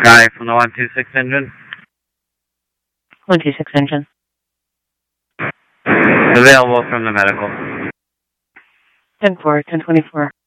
Guy from the 126 engine. 126 engine. Available from the medical. 10-4, 1024.